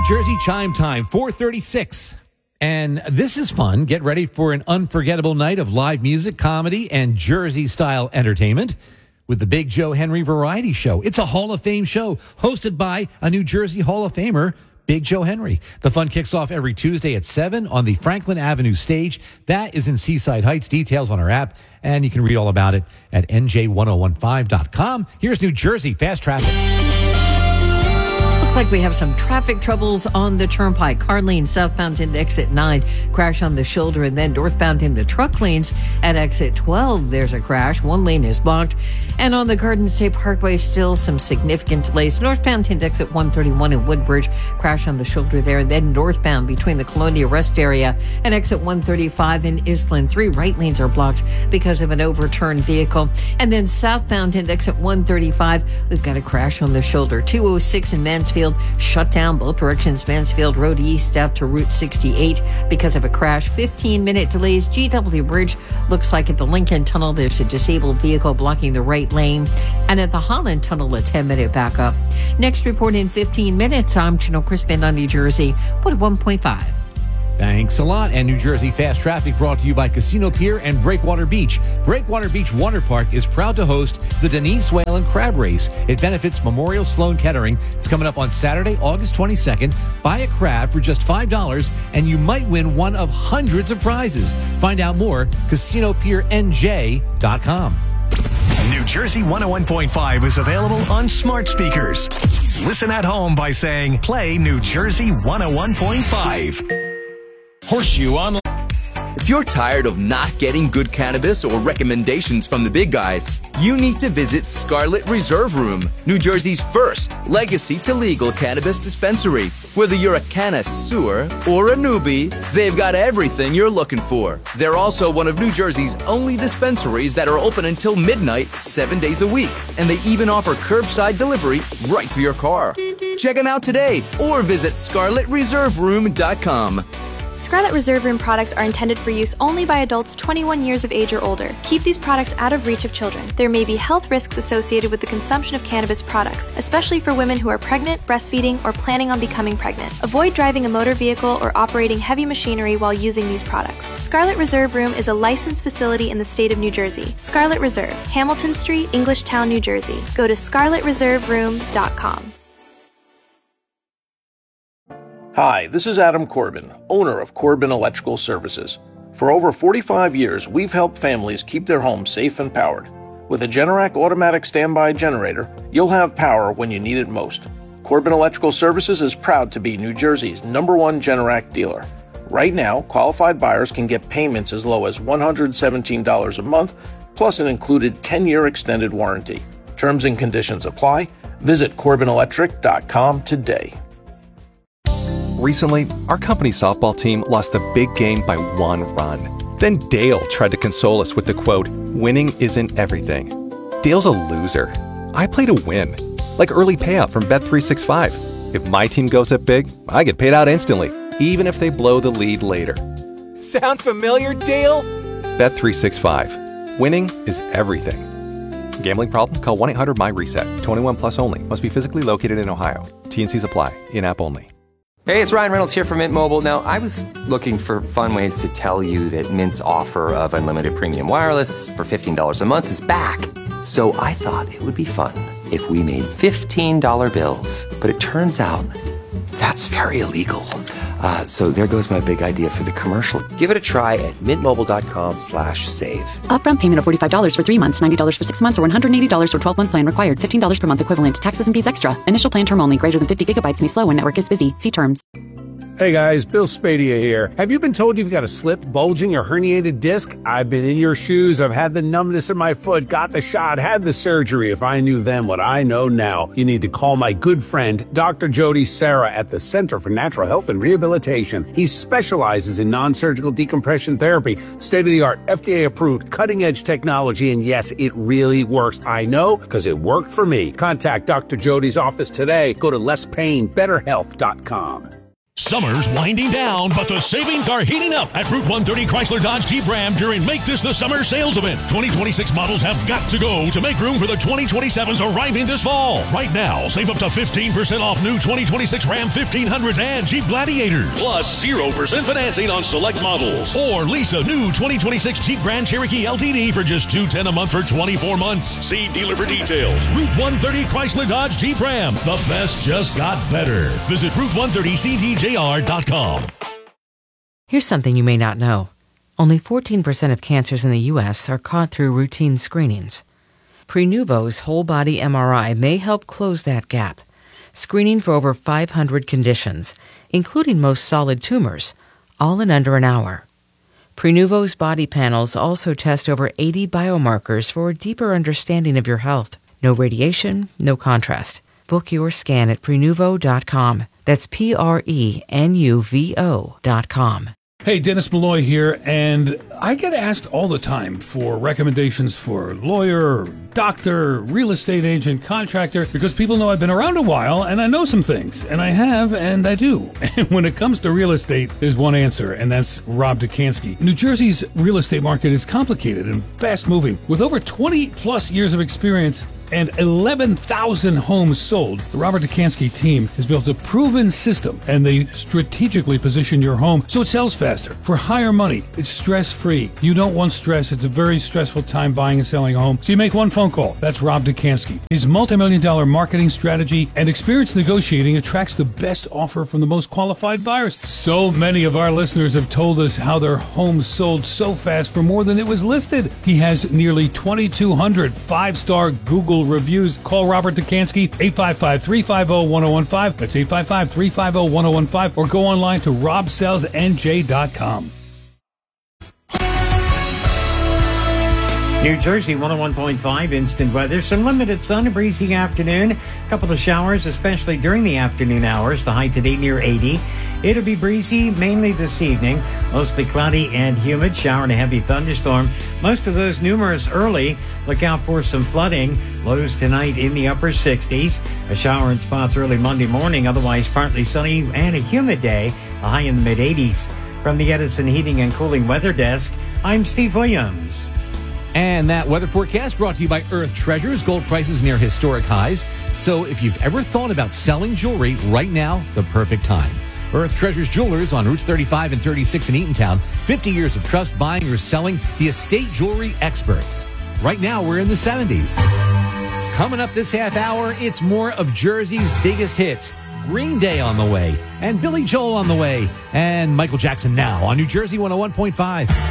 New Jersey chime time, 4:36. And this is fun. Get ready for an unforgettable night of live music, comedy, and Jersey-style entertainment with the Big Joe Henry Variety Show. It's a Hall of Fame show hosted by a New Jersey Hall of Famer, Big Joe Henry. The fun kicks off every Tuesday at 7 on the Franklin Avenue stage. That is in Seaside Heights. Details on our app, and you can read all about it at nj1015.com. Here's New Jersey Fast Traffic. Looks like we have some traffic troubles on the Turnpike. Car lane southbound into exit 9, crash on the shoulder, and then northbound in the truck lanes at exit 12. There's a crash. One lane is blocked. And on the Garden State Parkway, still some significant delays. Northbound into exit 131 in Woodbridge, crash on the shoulder there. And then northbound between the Colonia Rest area and exit 135 in Island. 3 right lanes are blocked because of an overturned vehicle. And then southbound into exit 135, we've got a crash on the shoulder. 206 in Mansfield, shut down both directions. Mansfield Road East out to Route 68 because of a crash. 15-minute delays. GW Bridge looks like at the Lincoln Tunnel there's a disabled vehicle blocking the right lane. And at the Holland Tunnel, a 10-minute backup. Next report in 15 minutes. I'm Janelle Crispin on New Jersey 101.5. Thanks a lot. And New Jersey Fast Traffic brought to you by Casino Pier and Breakwater Beach. Breakwater Beach Water Park is proud to host the Denise Whalen Crab Race. It benefits Memorial Sloan Kettering. It's coming up on Saturday, August 22nd. Buy a crab for just $5 and you might win one of hundreds of prizes. Find out more, CasinoPierNJ.com. New Jersey 101.5 is available on smart speakers. Listen at home by saying, play New Jersey 101.5. Horseshoe Online. If you're tired of not getting good cannabis or recommendations from the big guys, you need to visit Scarlet Reserve Room, New Jersey's first legacy to legal cannabis dispensary. Whether you're a connoisseur or a newbie, they've got everything you're looking for. They're also one of New Jersey's only dispensaries that are open until midnight, 7 days a week. And they even offer curbside delivery right to your car. Check them out today or visit scarletreserveroom.com. Scarlet Reserve Room products are intended for use only by adults 21 years of age or older. Keep these products out of reach of children. There may be health risks associated with the consumption of cannabis products, especially for women who are pregnant, breastfeeding, or planning on becoming pregnant. Avoid driving a motor vehicle or operating heavy machinery while using these products. Scarlet Reserve Room is a licensed facility in the state of New Jersey. Scarlet Reserve, Hamilton Street, Englishtown, New Jersey. Go to scarletreserveroom.com. Hi, this is Adam Corbin, owner of Corbin Electrical Services. For over 45 years, we've helped families keep their homes safe and powered. With a Generac automatic standby generator, you'll have power when you need it most. Corbin Electrical Services is proud to be New Jersey's #1 Generac dealer. Right now, qualified buyers can get payments as low as $117 a month, plus an included 10-year extended warranty. Terms and conditions apply. Visit CorbinElectric.com today. Recently, our company softball team lost the big game by 1 run. Then Dale tried to console us with the quote, "Winning isn't everything." Dale's a loser. I play to win. Like early payout from Bet365. If my team goes up big, I get paid out instantly, even if they blow the lead later. Sound familiar, Dale? Bet365. Winning is everything. Gambling problem? Call 1-800-MY-RESET. 21 plus only. Must be physically located in Ohio. T&Cs apply. In-app only. Hey, it's Ryan Reynolds here from Mint Mobile. Now, I was looking for fun ways to tell you that Mint's offer of unlimited premium wireless for $15 a month is back. So I thought it would be fun if we made $15 bills. But it turns out that's very illegal. So there goes my big idea for the commercial. Give it a try at mintmobile.com/save. Upfront payment of $45 for 3 months, $90 for 6 months, or $180 for 12-month plan required. $15 per month equivalent. Taxes and fees extra. Initial plan term only. Greater than 50 gigabytes may slow when network is busy. See terms. Hey guys, Bill Spadia here. Have you been told you've got a slipped, bulging, or herniated disc? I've been in your shoes. I've had the numbness in my foot, got the shot, had the surgery. If I knew then what I know now, you need to call my good friend, Dr. Jody Serra at the Center for Natural Health and Rehabilitation. He specializes in non-surgical decompression therapy, state-of-the-art, FDA-approved, cutting-edge technology, and yes, it really works. I know, because it worked for me. Contact Dr. Jody's office today. Go to lesspainbetterhealth.com. Summer's winding down, but the savings are heating up at Route 130 Chrysler Dodge Jeep Ram during Make This the Summer sales event. 2026 models have got to go to make room for the 2027s arriving this fall. Right now, save up to 15% off new 2026 Ram 1500s and Jeep Gladiators. Plus 0% financing on select models. Or lease a new 2026 Jeep Grand Cherokee LTD for just $210 a month for 24 months. See dealer for details. Route 130 Chrysler Dodge Jeep Ram. The best just got better. Visit Route 130CTJR.com. Here's something you may not know. Only 14% of cancers in the U.S. are caught through routine screenings. Prenuvo's whole-body MRI may help close that gap, screening for over 500 conditions, including most solid tumors, all in under an hour. Prenuvo's body panels also test over 80 biomarkers for a deeper understanding of your health. No radiation, no contrast. Book your scan at Prenuvo.com. That's Prenuvo.com. Hey, Dennis Malloy here, and I get asked all the time for recommendations for lawyer, doctor, real estate agent, contractor, because people know I've been around a while and I know some things, and I have, and I do. And when it comes to real estate, there's one answer, and that's Rob Dekanski. New Jersey's real estate market is complicated and fast-moving. With over 20-plus years of experience and 11,000 homes sold, the Robert Dekanski team has built a proven system, and they strategically position your home so it sells faster, for higher money. It's stress-free. You don't want stress. It's a very stressful time buying and selling a home. So you make one phone call. That's Rob Dekanski. His multi-million-dollar marketing strategy and experience negotiating attracts the best offer from the most qualified buyers. So many of our listeners have told us how their homes sold so fast for more than it was listed. He has nearly 2,200 five-star Google reviews. Call Robert Dekanski, 855-350-1015. That's 855-350-1015. Or go online to robsellsnj.com. New Jersey 101.5 instant weather. Some limited sun, a breezy afternoon. A couple of showers, especially during the afternoon hours. The high today near 80. It'll be breezy mainly this evening. Mostly cloudy and humid. Shower and a heavy thunderstorm. Most of those numerous early. Look out for some flooding. Lows tonight in the upper 60s. A shower in spots early Monday morning. Otherwise partly sunny and a humid day. A high in the mid 80s. From the Edison Heating and Cooling Weather Desk, I'm Steve Williams. And that weather forecast brought to you by Earth Treasures. Gold prices near historic highs. So if you've ever thought about selling jewelry, right now, the perfect time. Earth Treasures Jewelers on Routes 35 and 36 in Eatontown. 50 years of trust buying or selling the estate jewelry experts. Right now, we're in the 70s. Coming up this half hour, it's more of Jersey's biggest hits. Green Day on the way, and Billy Joel on the way, and Michael Jackson now on New Jersey 101.5.